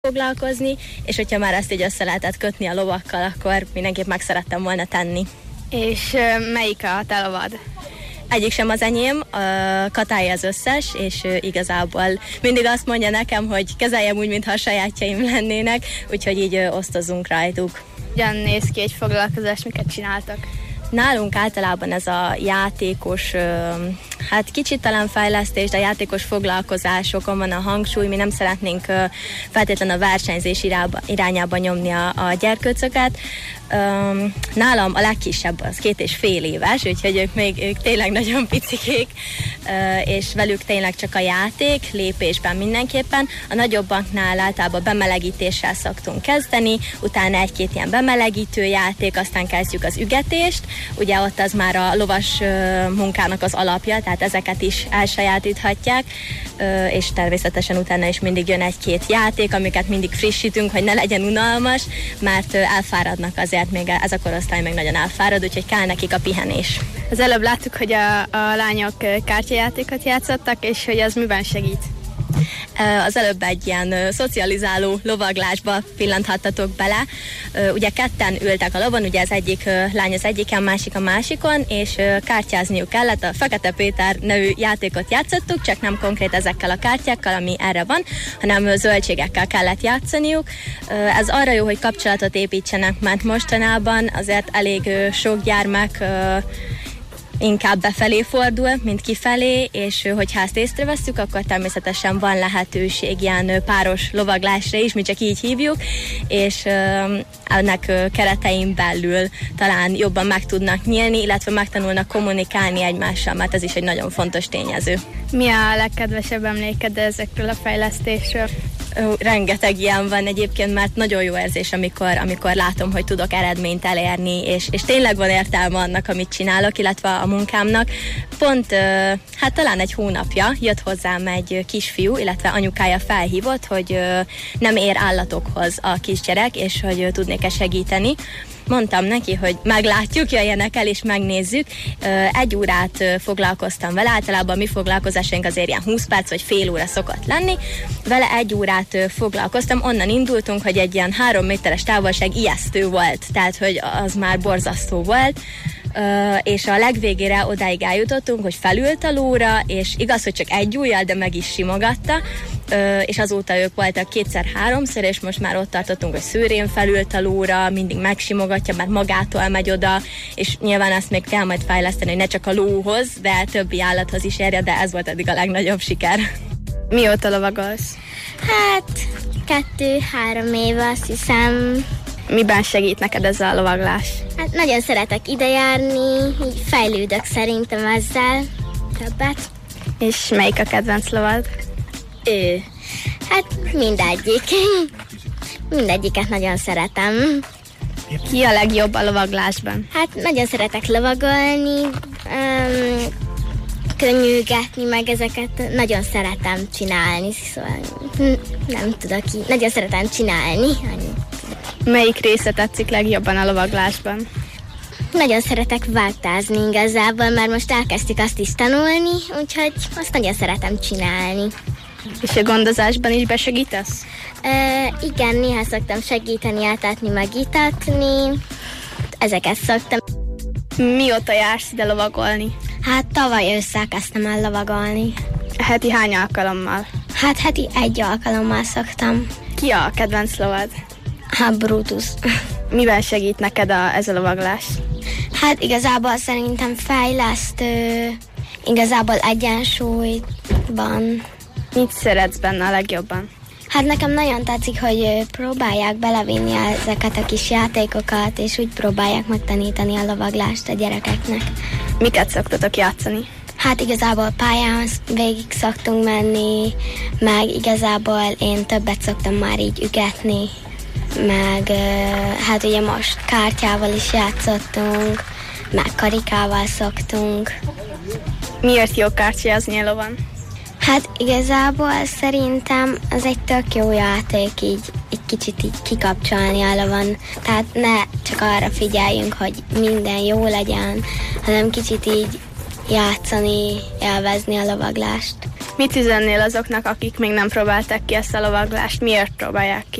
foglalkozni, és hogyha már ezt így össze lehetett kötni a lovakkal, akkor mindenképp meg szerettem volna tenni. És melyik a te lovad? Egyik sem az enyém, Katály az összes, és igazából mindig azt mondja nekem, hogy kezeljem úgy, mintha a sajátjaim lennének, úgyhogy így osztozunk rajtuk. Hogyan néz ki egy foglalkozás, miket csináltak? Nálunk általában ez a játékos, hát kicsit talán fejlesztés, de játékos foglalkozásokon van a hangsúly. Mi nem szeretnénk feltétlenül a versenyzés irányába nyomni a gyerkőcöket. Nálam a legkisebb az 2,5 éves, úgyhogy ők tényleg nagyon picikék, és velük tényleg csak a játék, lépésben mindenképpen. A nagyobbaknál általában bemelegítéssel szoktunk kezdeni, utána egy-két ilyen bemelegítő játék, aztán kezdjük az ügetést. Ugye ott az már a lovas munkának az alapja, tehát ezeket is elsajátíthatják, és természetesen utána is mindig jön egy-két játék, amiket mindig frissítünk, hogy ne legyen unalmas, mert elfáradnak azért, még ez a korosztály meg nagyon elfárad, úgyhogy kell nekik a pihenés. Az előbb láttuk, hogy a lányok kártyajátékot játszottak, és hogy az miben segít? Az előbb egy ilyen szocializáló lovaglásba pillanthattatok bele. Ugye ketten ültek a lovon, ugye az egyik lány az egyiken, másik a másikon, és kártyázniuk kellett. A Fekete Péter nevű játékot játszottuk, csak nem konkrét ezekkel a kártyákkal, ami erre van, hanem zöldségekkel kellett játszaniuk. Ez arra jó, hogy kapcsolatot építsenek, mert mostanában azért elég sok gyermek inkább befelé fordul, mint kifelé, és hogyha ezt észrevesszük, akkor természetesen van lehetőség ilyen páros lovaglásra is, mi csak így hívjuk, és ennek keretein belül talán jobban meg tudnak nyílni, illetve megtanulnak kommunikálni egymással, mert ez is egy nagyon fontos tényező. Mi a legkedvesebb emléked ezekről a fejlesztésről? Rengeteg ilyen van egyébként, mert nagyon jó érzés, amikor látom, hogy tudok eredményt elérni, és tényleg van értelme annak, amit csinálok, illetve a munkámnak. Pont, hát talán egy hónapja jött hozzám egy kisfiú, illetve anyukája felhívott, hogy nem ér állatokhoz a kisgyerek, és hogy tudnék-e segíteni. Mondtam neki, hogy meglátjuk, jöjjenek el és megnézzük. 1 órát foglalkoztam vele, általában mi foglalkozásaink azért ilyen 20 perc vagy fél óra szokott lenni. Vele 1 órát foglalkoztam, onnan indultunk, hogy egy ilyen 3 méteres távolság ijesztő volt, tehát hogy az már borzasztó volt. És a legvégére odáig eljutottunk, hogy felült a lóra, és igaz, hogy csak 1 ujjal, de meg is simogatta, és azóta ők voltak 2-3-szor, és most már ott tartottunk, hogy szőrén felült a lóra, mindig megsimogatja, mert magától megy oda, és nyilván ezt még kell majd fejleszteni, hogy ne csak a lóhoz, de többi állathoz is érje, de ez volt eddig a legnagyobb siker. Mióta lovagolsz? Hát 2-3 éve, azt hiszem. Miben segít neked ez a lovaglás? Hát nagyon szeretek idejárni, így fejlődök szerintem ezzel többet. És melyik a kedvenc lovad? Hát mindegyik. Mindegyiket nagyon szeretem. Ki a legjobb a lovaglásban? Hát nagyon szeretek lovagolni, könnyűgetni, meg ezeket nagyon szeretem csinálni, szóval nem tudok így, nagyon szeretem csinálni. Melyik része tetszik legjobban a lovaglásban? Nagyon szeretek vágtázni igazából, mert most elkezdtük azt is tanulni, úgyhogy azt nagyon szeretem csinálni. És a gondozásban is besegítesz? Igen, néha szoktam segíteni, átatni, meg itatni. Ezeket szoktam. Mióta jársz ide lovagolni? Hát tavaly ősszel kezdtem el lovagolni. Heti hány alkalommal? Hát heti 1 alkalommal szoktam. Ki a kedvenc lovad? Hát Brutus. Miben segít neked ez a lovaglás? Hát igazából szerintem fejlesztő, igazából egyensúlyban. Mit szeretsz benne a legjobban? Hát nekem nagyon tetszik, hogy próbálják belevinni ezeket a kis játékokat, és úgy próbálják megtanítani a lovaglást a gyerekeknek. Miket szoktatok játszani? Hát igazából pályán végig szoktunk menni, meg igazából én többet szoktam már így ügetni, meg hát ugye most kártyával is játszottunk, meg karikával szoktunk. Miért jó kártyázni a lovon? Hát igazából szerintem az egy tök jó játék így egy kicsit így kikapcsolni a lovon. Tehát ne csak arra figyeljünk, hogy minden jó legyen, hanem kicsit így játszani, élvezni a lovaglást. Mit üzennél azoknak, akik még nem próbálták ki ezt a lovaglást? Miért próbálják ki?